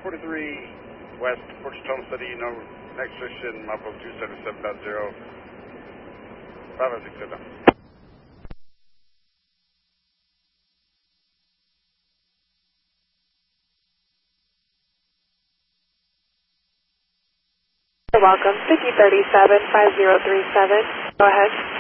43 West, Port Tome City, no, next station, Maples 277.0, 506 down. Welcome, Sticky 37, 5037. Go ahead.